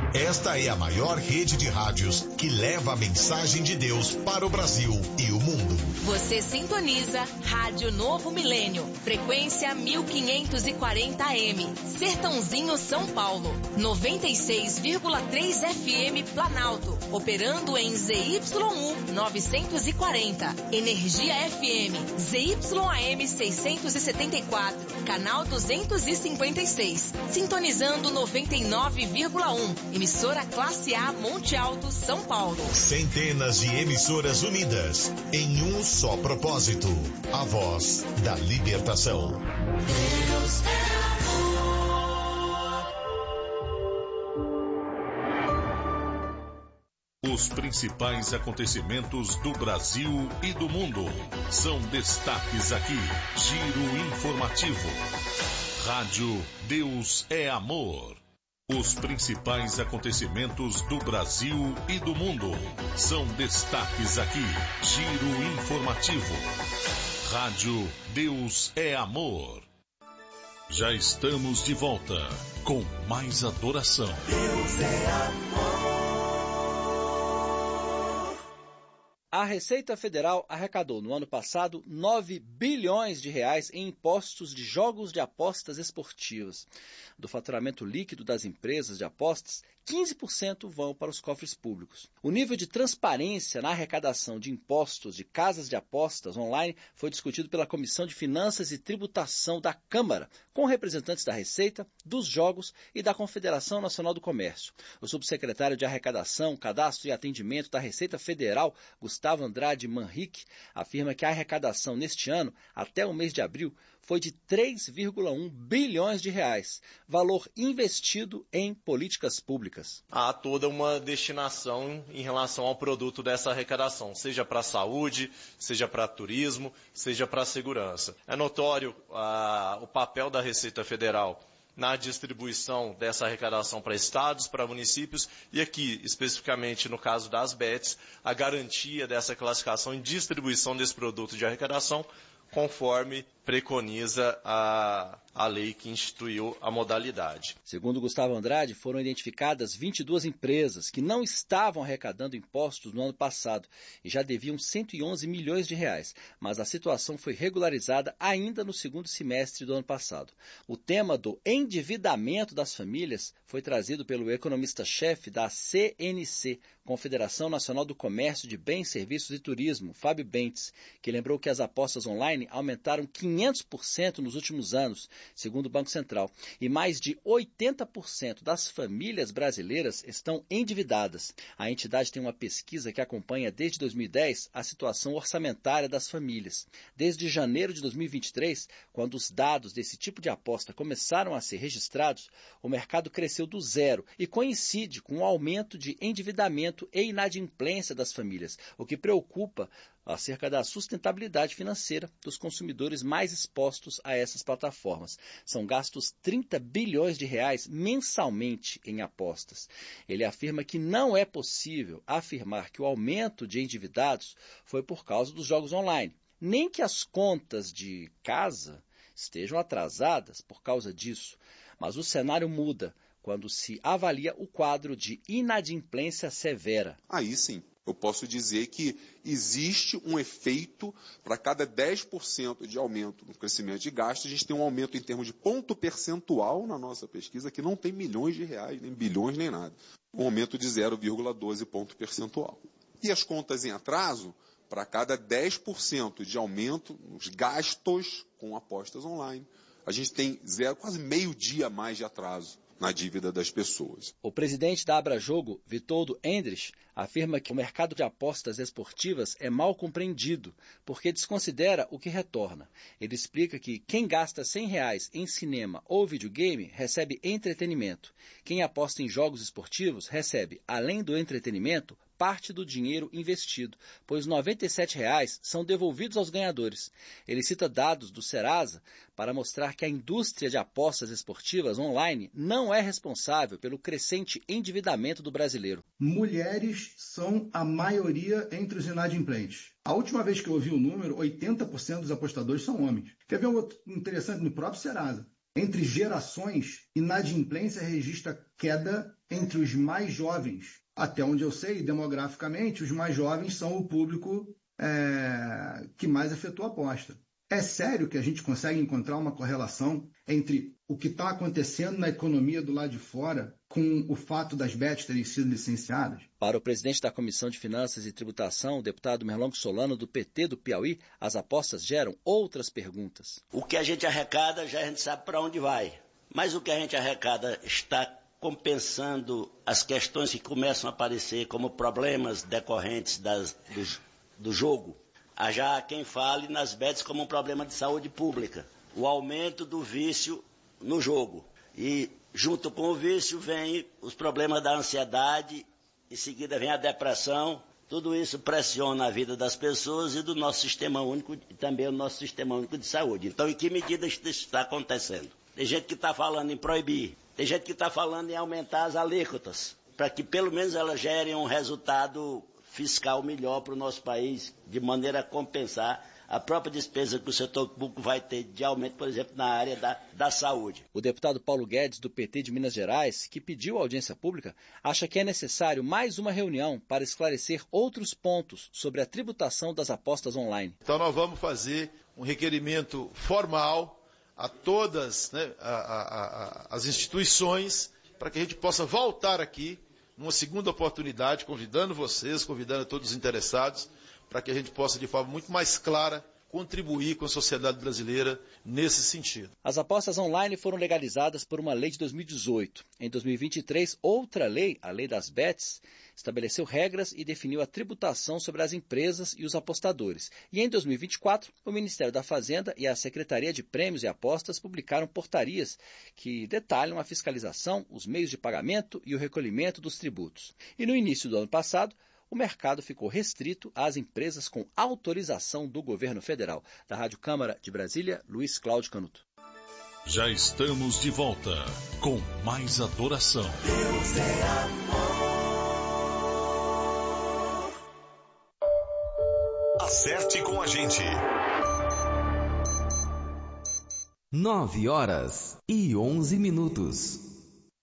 Esta é a maior rede de rádios que leva a mensagem de Deus para o Brasil e o mundo. Você sintoniza Rádio Novo Milênio, frequência 1540 AM, Sertãozinho, São Paulo, 96,3 FM Planalto, operando em ZYU 940, Energia FM, ZYAM 674, canal 256, sintonizando 99,1, emissora Classe A Monte Alto, São Paulo. Centenas de emissoras unidas em um só propósito, a voz da libertação. Deus é amor. Os principais acontecimentos do Brasil e do mundo são destaques aqui. Giro informativo. Rádio Deus é Amor. Os principais acontecimentos do Brasil e do mundo são destaques aqui. Giro informativo. Rádio Deus é Amor. Já estamos de volta com mais adoração. Deus é amor. A Receita Federal arrecadou no ano passado 9 bilhões de reais em impostos de jogos de apostas esportivas. Do faturamento líquido das empresas de apostas, 15% vão para os cofres públicos. O nível de transparência na arrecadação de impostos de casas de apostas online foi discutido pela Comissão de Finanças e Tributação da Câmara, com representantes da Receita, dos Jogos e da Confederação Nacional do Comércio. O subsecretário de Arrecadação, Cadastro e Atendimento da Receita Federal, Gustavo Andrade Manrique, afirma que a arrecadação neste ano, até o mês de abril, foi de 3,1 bilhões de reais, valor investido em políticas públicas. Há toda uma destinação em relação ao produto dessa arrecadação, seja para a saúde, seja para turismo, seja para a segurança. É notório o papel da Receita Federal na distribuição dessa arrecadação para estados, para municípios e aqui, especificamente no caso das bets, a garantia dessa classificação e distribuição desse produto de arrecadação conforme preconiza a lei que instituiu a modalidade. Segundo Gustavo Andrade, foram identificadas 22 empresas que não estavam arrecadando impostos no ano passado e já deviam 111 milhões de reais, mas a situação foi regularizada ainda no segundo semestre do ano passado. O tema do endividamento das famílias foi trazido pelo economista-chefe da CNC, Confederação Nacional do Comércio de Bens, Serviços e Turismo, Fábio Bentes, que lembrou que as apostas online aumentaram 500% nos últimos anos, segundo o Banco Central, e mais de 80% das famílias brasileiras estão endividadas. A entidade tem uma pesquisa que acompanha desde 2010 a situação orçamentária das famílias. Desde janeiro de 2023, quando os dados desse tipo de aposta começaram a ser registrados, o mercado cresceu do zero e coincide com o aumento de endividamento e inadimplência das famílias, o que preocupa acerca da sustentabilidade financeira dos consumidores mais expostos a essas plataformas. São gastos 30 bilhões de reais mensalmente em apostas. Ele afirma que não é possível afirmar que o aumento de endividados foi por causa dos jogos online, nem que as contas de casa estejam atrasadas por causa disso. Mas o cenário muda quando se avalia o quadro de inadimplência severa. Aí sim, eu posso dizer que existe um efeito para cada 10% de aumento no crescimento de gastos, a gente tem um aumento em termos de ponto percentual na nossa pesquisa, que não tem milhões de reais, nem bilhões, nem nada. Um aumento de 0,12 ponto percentual. E as contas em atraso, para cada 10% de aumento nos gastos com apostas online, a gente tem quase meio dia a mais de atraso na dívida das pessoas. O presidente da Abrajogo, Vitoldo Endres, afirma que o mercado de apostas esportivas é mal compreendido, porque desconsidera o que retorna. Ele explica que quem gasta R$100 em cinema ou videogame recebe entretenimento. Quem aposta em jogos esportivos recebe, além do entretenimento, parte do dinheiro investido, pois R$ 97 são devolvidos aos ganhadores. Ele cita dados do Serasa para mostrar que a indústria de apostas esportivas online não é responsável pelo crescente endividamento do brasileiro. Mulheres são a maioria entre os inadimplentes. A última vez que eu ouvi o número, 80% dos apostadores são homens. Quer ver um outro interessante no próprio Serasa? Entre gerações, inadimplência registra queda entre os mais jovens. Até onde eu sei, demograficamente, os mais jovens são o público que mais efetua a aposta. É sério que a gente consegue encontrar uma correlação entre o que está acontecendo na economia do lado de fora com o fato das bets terem sido licenciadas? Para o presidente da Comissão de Finanças e Tributação, o deputado Merlongo Solano, do PT do Piauí, as apostas geram outras perguntas. O que a gente arrecada, já a gente sabe para onde vai. Mas o que a gente arrecada está compensando as questões que começam a aparecer como problemas decorrentes do jogo. Há já quem fale nas bets como um problema de saúde pública. O aumento do vício no jogo. E junto com o vício vem os problemas da ansiedade, em seguida vem a depressão. Tudo isso pressiona a vida das pessoas e do nosso sistema único e também o nosso sistema único de saúde. Então, em que medida isso está acontecendo? Tem gente que está falando em proibir, tem gente que está falando em aumentar as alíquotas, para que pelo menos elas gerem um resultado fiscal melhor para o nosso país, de maneira a compensar a própria despesa que o setor público vai ter de aumento, por exemplo, na área da saúde. O deputado Paulo Guedes, do PT de Minas Gerais, que pediu audiência pública, acha que é necessário mais uma reunião para esclarecer outros pontos sobre a tributação das apostas online. Então nós vamos fazer um requerimento formal a todas as instituições para que a gente possa voltar aqui numa segunda oportunidade, convidando vocês, convidando todos os interessados, para que a gente possa, de forma muito mais clara, contribuir com a sociedade brasileira nesse sentido. As apostas online foram legalizadas por uma lei de 2018. Em 2023, outra lei, a Lei das Bets, estabeleceu regras e definiu a tributação sobre as empresas e os apostadores. E em 2024, o Ministério da Fazenda e a Secretaria de Prêmios e Apostas publicaram portarias que detalham a fiscalização, os meios de pagamento e o recolhimento dos tributos. E no início do ano passado, o mercado ficou restrito às empresas com autorização do governo federal. Da Rádio Câmara de Brasília, Luiz Cláudio Canuto. Já estamos de volta com mais adoração. Deus é amor. Acerte com a gente. 9h11.